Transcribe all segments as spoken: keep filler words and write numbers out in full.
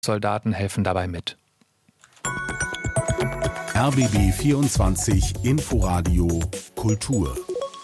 Soldaten helfen dabei mit. R B B vierundzwanzig Inforadio Kultur.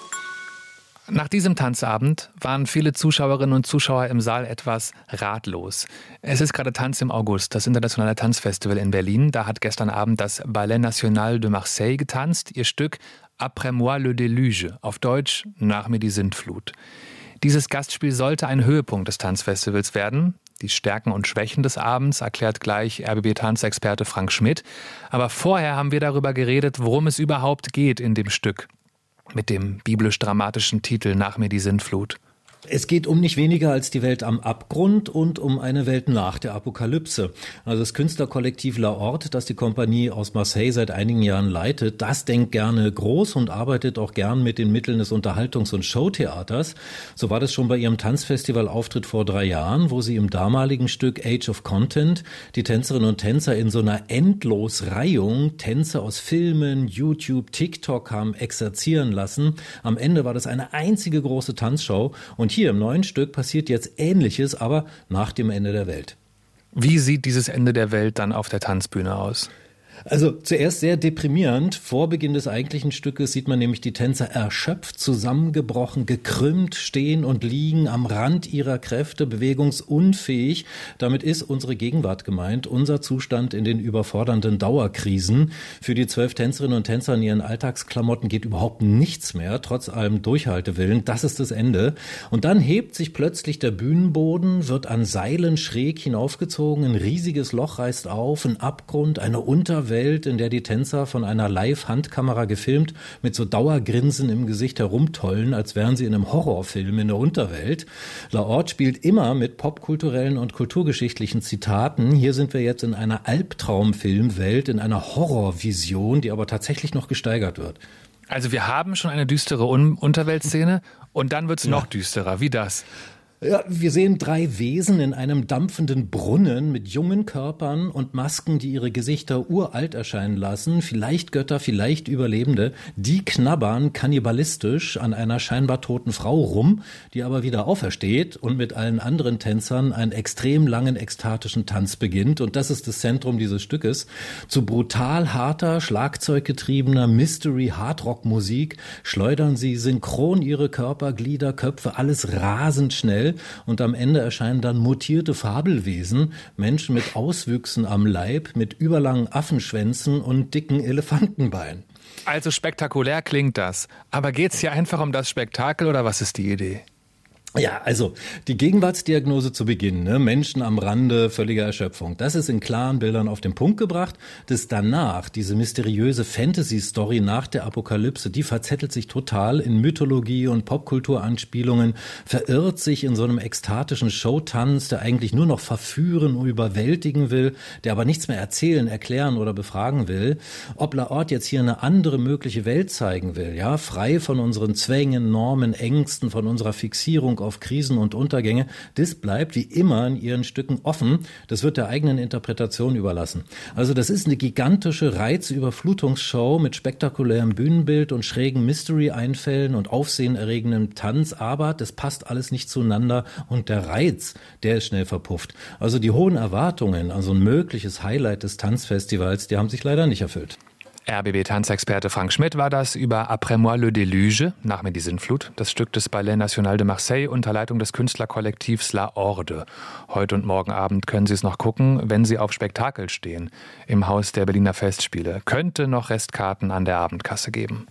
Nach diesem Tanzabend waren viele Zuschauerinnen und Zuschauer im Saal etwas ratlos. Es ist gerade Tanz im August, das internationale Tanzfestival in Berlin. Da hat gestern Abend das Ballet National de Marseille getanzt, ihr Stück Après moi le déluge, auf Deutsch Nach mir die Sintflut. Dieses Gastspiel sollte ein Höhepunkt des Tanzfestivals werden. Die Stärken und Schwächen des Abends erklärt gleich R B B-Tanzexperte Frank Schmidt. Aber vorher haben wir darüber geredet, worum es überhaupt geht in dem Stück mit dem biblisch-dramatischen Titel Nach mir die Sintflut. Es geht um nicht weniger als die Welt am Abgrund und um eine Welt nach der Apokalypse. Also das Künstlerkollektiv La Horde, das die Kompanie aus Marseille seit einigen Jahren leitet, das denkt gerne groß und arbeitet auch gern mit den Mitteln des Unterhaltungs- und Showtheaters. So war das schon bei ihrem Tanzfestival-Auftritt vor drei Jahren, wo sie im damaligen Stück Age of Content die Tänzerinnen und Tänzer in so einer Endlosreihung Tänze aus Filmen, YouTube, TikTok haben exerzieren lassen. Am Ende war das eine einzige große Tanzshow und hier im neuen Stück passiert jetzt Ähnliches, aber nach dem Ende der Welt. Wie sieht dieses Ende der Welt dann auf der Tanzbühne aus? Also zuerst sehr deprimierend. Vor Beginn des eigentlichen Stückes sieht man nämlich die Tänzer erschöpft, zusammengebrochen, gekrümmt stehen und liegen am Rand ihrer Kräfte, bewegungsunfähig. Damit ist unsere Gegenwart gemeint, unser Zustand in den überfordernden Dauerkrisen. Für die zwölf Tänzerinnen und Tänzer in ihren Alltagsklamotten geht überhaupt nichts mehr, trotz allem Durchhaltewillen. Das ist das Ende. Und dann hebt sich plötzlich der Bühnenboden, wird an Seilen schräg hinaufgezogen, ein riesiges Loch reißt auf, ein Abgrund, eine Unterwelt, Welt, in der die Tänzer von einer Live-Handkamera gefilmt mit so Dauergrinsen im Gesicht herumtollen, als wären sie in einem Horrorfilm in der Unterwelt. La Horde spielt immer mit popkulturellen und kulturgeschichtlichen Zitaten. Hier sind wir jetzt in einer Albtraumfilmwelt, in einer Horrorvision, die aber tatsächlich noch gesteigert wird. Also wir haben schon eine düstere Un- Unterweltszene und dann wird es noch Ja. düsterer. Wie das? Ja, wir sehen drei Wesen in einem dampfenden Brunnen mit jungen Körpern und Masken, die ihre Gesichter uralt erscheinen lassen. Vielleicht Götter, vielleicht Überlebende. Die knabbern kannibalistisch an einer scheinbar toten Frau rum, die aber wieder aufersteht und mit allen anderen Tänzern einen extrem langen ekstatischen Tanz beginnt. Und das ist das Zentrum dieses Stückes. Zu brutal harter, schlagzeuggetriebener Mystery-Hardrock-Musik schleudern sie synchron ihre Körper, Glieder, Köpfe, alles rasend schnell. Und am Ende erscheinen dann mutierte Fabelwesen, Menschen mit Auswüchsen am Leib, mit überlangen Affenschwänzen und dicken Elefantenbeinen. Also spektakulär klingt das. Aber geht es hier einfach um das Spektakel oder was ist die Idee? Ja, also die Gegenwartsdiagnose zu Beginn, ne? Menschen am Rande völliger Erschöpfung, das ist in klaren Bildern auf den Punkt gebracht. Das danach, diese mysteriöse Fantasy-Story nach der Apokalypse, die verzettelt sich total in Mythologie und Popkulturanspielungen, verirrt sich in so einem ekstatischen Showtanz, der eigentlich nur noch verführen und überwältigen will, der aber nichts mehr erzählen, erklären oder befragen will. Ob La Horde jetzt hier eine andere mögliche Welt zeigen will, ja, frei von unseren Zwängen, Normen, Ängsten, von unserer Fixierung auf Krisen und Untergänge, das bleibt wie immer in ihren Stücken offen. Das wird der eigenen Interpretation überlassen. Also das ist eine gigantische Reizüberflutungsshow mit spektakulärem Bühnenbild und schrägen Mystery-Einfällen und aufsehenerregendem Tanz, aber das passt alles nicht zueinander und der Reiz, der ist schnell verpufft. Also die hohen Erwartungen an so ein mögliches Highlight des Tanzfestivals, die haben sich leider nicht erfüllt. R B B-Tanzexperte Frank Schmidt war das über Après moi le déluge, Nach mir die Sintflut, das Stück des Ballet National de Marseille unter Leitung des Künstlerkollektivs La Horde. Heute und morgen Abend können Sie es noch gucken, wenn Sie auf Spektakel stehen. Im Haus der Berliner Festspiele könnte noch Restkarten an der Abendkasse geben.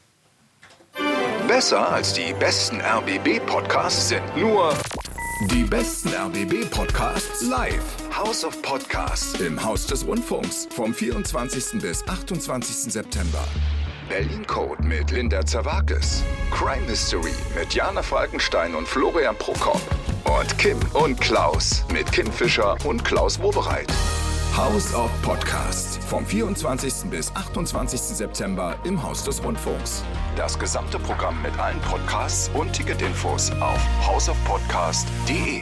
Besser als die besten R B B-Podcasts sind nur die besten R B B-Podcasts live. House of Podcasts im Haus des Rundfunks vom vierundzwanzigsten bis achtundzwanzigsten September. Berlin Code mit Linda Zerwakis. Crime Mystery mit Jana Falkenstein und Florian Prokop. Und Kim und Klaus mit Kim Fischer und Klaus Wowereit. House of Podcasts vom vierundzwanzigsten bis achtundzwanzigsten September im Haus des Rundfunks. Das gesamte Programm mit allen Podcasts und Ticketinfos auf house of podcast punkt de.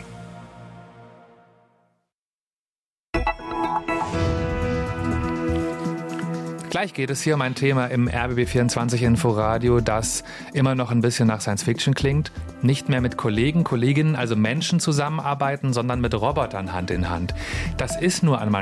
Gleich geht es hier um ein Thema im R B B vierundzwanzig Inforadio, das immer noch ein bisschen nach Science Fiction klingt. Nicht mehr mit Kollegen, Kolleginnen, also Menschen zusammenarbeiten, sondern mit Robotern Hand in Hand. Das ist nur einmal